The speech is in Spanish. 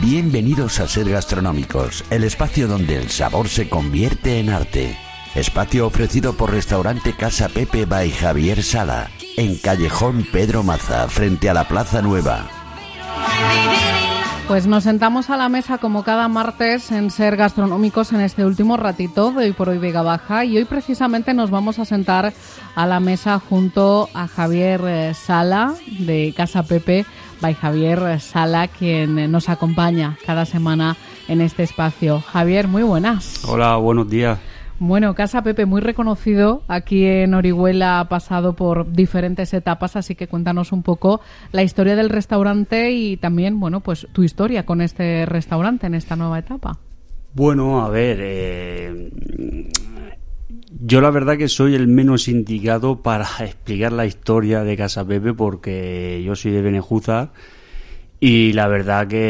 Bienvenidos a Ser Gastronómicos, el espacio donde el sabor se convierte en arte. Espacio ofrecido por Restaurante Casa Pepe by Javier Sala, en Callejón Pedro Maza, frente a la Plaza Nueva. Pues nos sentamos a la mesa como cada martes en Ser Gastronómicos en este último ratito de Hoy por Hoy Vega Baja, y hoy precisamente nos vamos a sentar a la mesa junto a Javier Sala de Casa Pepe by Javier Sala, quien nos acompaña cada semana en este espacio. Javier, muy buenas. Hola, buenos días. Bueno, Casa Pepe, muy reconocido aquí en Orihuela, ha pasado por diferentes etapas, así que cuéntanos un poco la historia del restaurante y también, bueno, pues tu historia con este restaurante en esta nueva etapa. Bueno, a ver, yo la verdad que soy el menos indicado para explicar la historia de Casa Pepe porque yo soy de Benejúzar y la verdad que